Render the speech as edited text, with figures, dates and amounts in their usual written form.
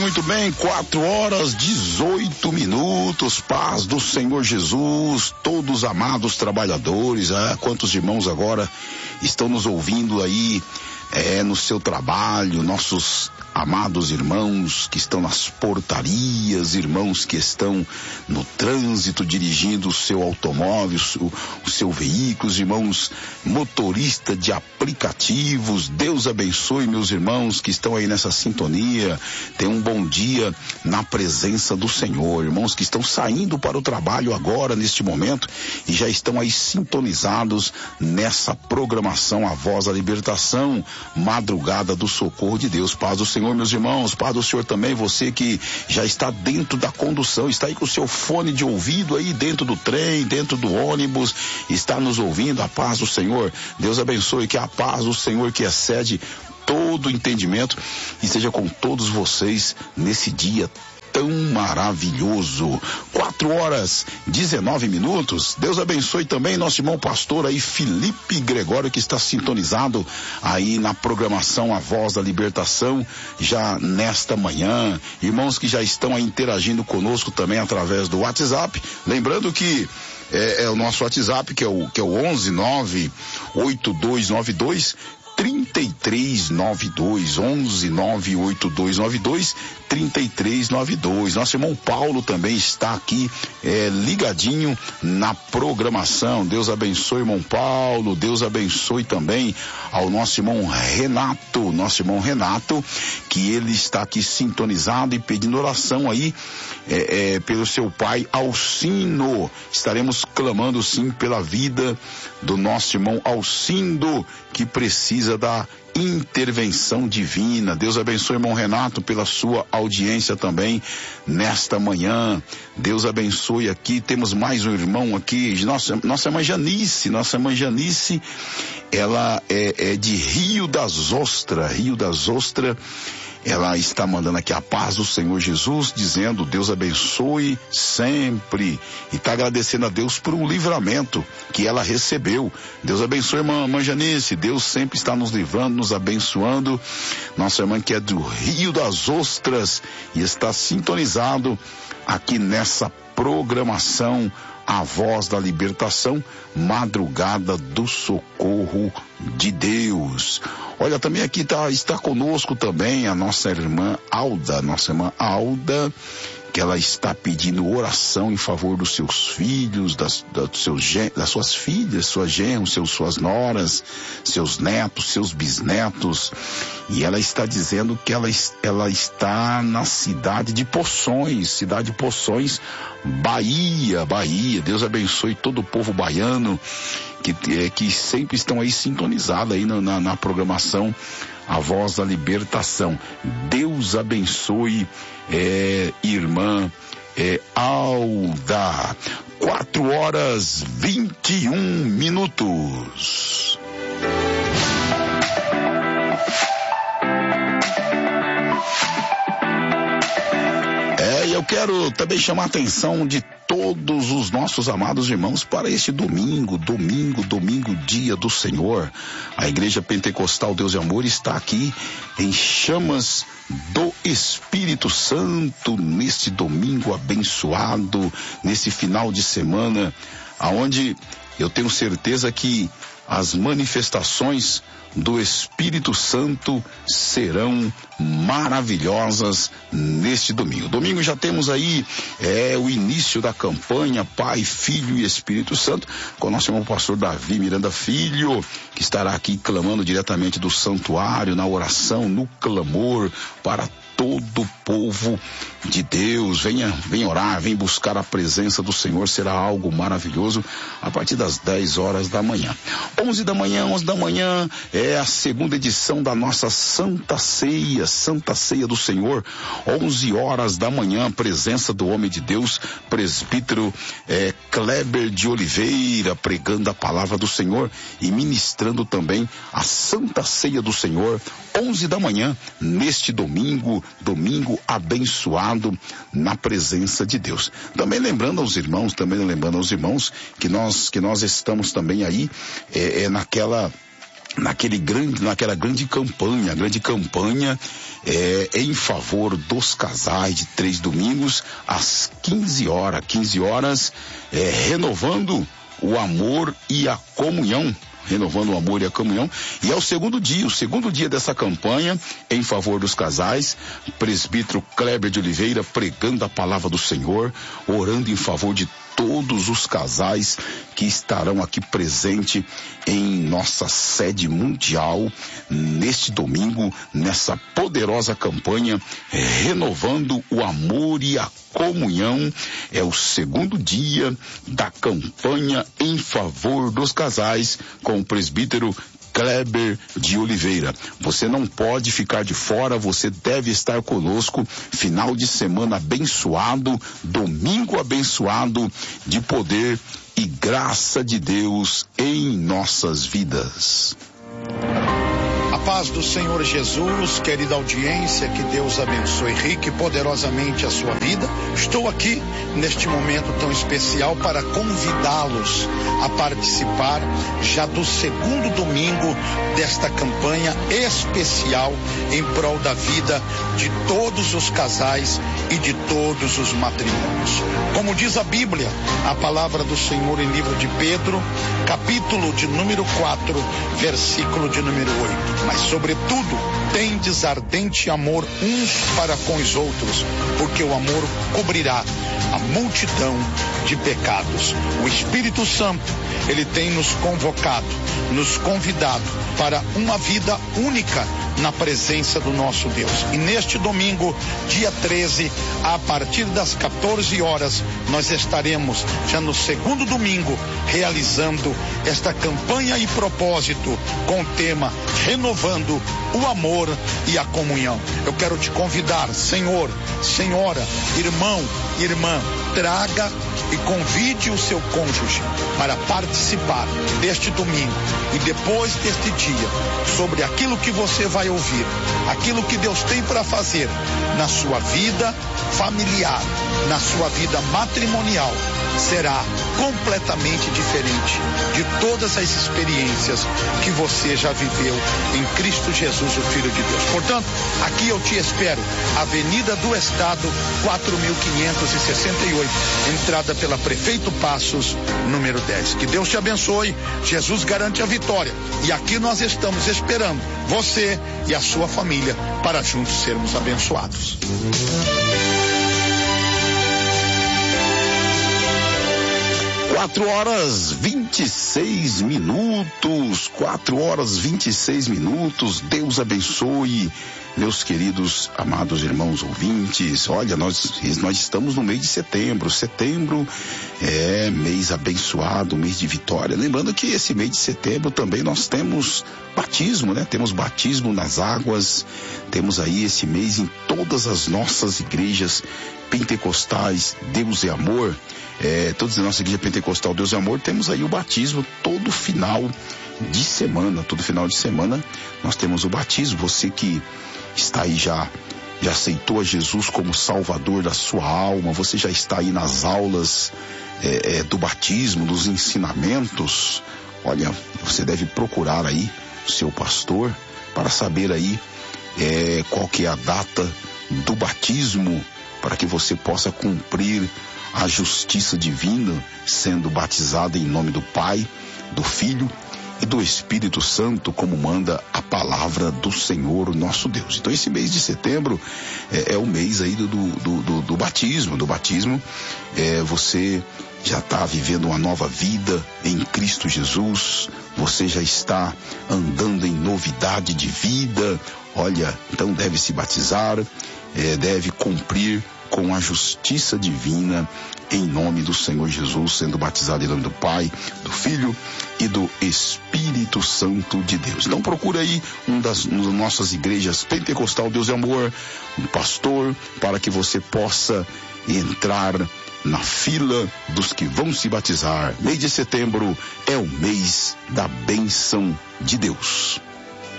Muito bem, 4h18, paz do Senhor Jesus, todos amados trabalhadores, quantos irmãos agora estão nos ouvindo aí, no seu trabalho, nossos amados irmãos que estão nas portarias, irmãos que estão no trânsito dirigindo o seu automóvel, o seu veículo, irmãos motorista de aplicativos. Deus abençoe meus irmãos que estão aí nessa sintonia. Tenham um bom dia na presença do Senhor. Irmãos que estão saindo para o trabalho agora, neste momento, e já estão aí sintonizados nessa programação A Voz da Libertação, Madrugada do Socorro de Deus. Paz do Senhor, meus irmãos, paz do Senhor também, você que já está dentro da condução, está aí com o seu fone de ouvido aí dentro do trem, dentro do ônibus, está nos ouvindo, a paz do Senhor. Deus abençoe, que a paz do Senhor que excede todo entendimento esteja com todos vocês nesse dia tão maravilhoso. 4h19. Deus abençoe também nosso irmão pastor aí, Felipe Gregório, que está sintonizado aí na programação A Voz da Libertação, já nesta manhã. Irmãos que já estão aí interagindo conosco também através do WhatsApp. Lembrando que é o nosso WhatsApp, que é o 1198292 3392, 1198292 3392. Nosso irmão Paulo também está aqui ligadinho na programação. Deus abençoe, irmão Paulo. Deus abençoe também ao nosso irmão Renato, que ele está aqui sintonizado e pedindo oração aí pelo seu pai Alcindo. Estaremos clamando sim pela vida do nosso irmão Alcindo, que precisa da intervenção divina. Deus abençoe, irmão Renato, pela sua audiência também nesta manhã. Deus abençoe aqui. Temos mais um irmão aqui, nossa irmã Janice, ela é de Rio das Ostras. Ela está mandando aqui a paz do Senhor Jesus, dizendo Deus abençoe sempre, e está agradecendo a Deus por um livramento que ela recebeu. Deus abençoe, irmã Janice. Deus sempre está nos livrando, nos abençoando. Nossa irmã que é do Rio das Ostras e está sintonizado aqui nessa programação A Voz da Libertação, Madrugada do Socorro de Deus. Olha, também aqui está conosco também a nossa irmã Alda, que ela está pedindo oração em favor dos seus filhos, das suas filhas, suas genros, suas noras, seus netos, seus bisnetos. E ela está dizendo que ela está na cidade de Poções, Bahia. Deus abençoe todo o povo baiano que sempre estão aí sintonizados aí na programação A Voz da Libertação. Deus abençoe, irmã Alda. 4h21. Eu quero também chamar a atenção de todos os nossos amados irmãos para este domingo, dia do Senhor. A Igreja Pentecostal Deus e Amor está aqui em chamas do Espírito Santo neste domingo abençoado, nesse final de semana, aonde eu tenho certeza que as manifestações do Espírito Santo serão maravilhosas neste domingo. Domingo já temos aí o início da campanha Pai, Filho e Espírito Santo, com o nosso irmão pastor Davi Miranda Filho, que estará aqui clamando diretamente do santuário, na oração, no clamor para todo o povo de Deus. Venha orar, vem buscar a presença do Senhor, será algo maravilhoso a partir das 10 horas da manhã. 11 da manhã é a segunda edição da nossa Santa Ceia do Senhor. 11 horas da manhã, presença do homem de Deus, presbítero Kleber de Oliveira, pregando a palavra do Senhor e ministrando também a Santa Ceia do Senhor. 11 da manhã, neste domingo abençoado na presença de Deus. Também lembrando aos irmãos que nós estamos também aí naquela naquela grande campanha. A grande campanha é em favor dos casais de 3 domingos às 15 horas, renovando o amor e a comunhão. Renovando o amor e a comunhão. E é o segundo dia dessa campanha em favor dos casais. Presbítero Kleber de Oliveira pregando a palavra do Senhor, orando em favor de todos os casais que estarão aqui presentes em nossa sede mundial neste domingo, nessa poderosa campanha, renovando o amor e a comunhão. É o segundo dia da campanha em favor dos casais com o presbítero Kleber de Oliveira. Você não pode ficar de fora, você deve estar conosco. Final de semana abençoado, domingo abençoado de poder e graça de Deus em nossas vidas. A paz do Senhor Jesus, querida audiência, que Deus abençoe rica e poderosamente a sua vida. Estou aqui neste momento tão especial para convidá-los a participar já do segundo domingo desta campanha especial em prol da vida de todos os casais e de todos os matrimônios. Como diz a Bíblia, a palavra do Senhor em livro de Pedro, capítulo de número 4, versículo de número 8. Mas sobretudo, tendes ardente amor uns para com os outros, porque o amor cobrirá a multidão de pecados. O Espírito Santo, ele tem nos convocado, nos convidado para uma vida única na presença do nosso Deus. E neste domingo, dia 13, a partir das 14 horas, nós estaremos já no segundo domingo realizando esta campanha e propósito com o tema Renovando o Amor e a Comunhão. Eu quero te convidar, senhor, senhora, irmão, irmã, traga e convide o seu cônjuge para participar deste domingo e depois deste dia, sobre aquilo que você vai ouvir, aquilo que Deus tem para fazer na sua vida familiar, na sua vida matrimonial, será completamente diferente de todas as experiências que você já viveu em Cristo Jesus, o Filho de Deus. Portanto, aqui eu te espero, Avenida do Estado, 4.568, entrada pela Prefeito Passos, número 10. Que Deus te abençoe, Jesus garante a vitória. E aqui nós estamos esperando você e a sua família para juntos sermos abençoados. 4h26. Deus abençoe, meus queridos, amados irmãos ouvintes. Olha, nós estamos no mês de setembro. Setembro é mês abençoado, mês de vitória. Lembrando que esse mês de setembro também nós temos batismo, né? Temos batismo nas águas. Temos aí esse mês em todas as nossas igrejas pentecostais, Deus é Amor. Todas as nossas igrejas pentecostal Deus é Amor, temos aí o batismo todo final de semana. Todo final de semana nós temos o batismo. Você que está aí já aceitou a Jesus como Salvador da sua alma, você já está aí nas aulas do batismo, dos ensinamentos. Olha, você deve procurar aí o seu pastor para saber aí qual que é a data do batismo, para que você possa cumprir a justiça divina, sendo batizado em nome do Pai, do Filho e do Espírito Santo, como manda a palavra do Senhor, o nosso Deus. Então esse mês de setembro é o mês aí do batismo. Você já está vivendo uma nova vida em Cristo Jesus, você já está andando em novidade de vida. Olha, então deve se batizar, deve cumprir com a justiça divina em nome do Senhor Jesus, sendo batizado em nome do Pai, do Filho e do Espírito Santo de Deus. Então procura aí uma das nossas igrejas pentecostal Deus é Amor, um pastor, para que você possa entrar na fila dos que vão se batizar. Mês de setembro é o mês da bênção de Deus.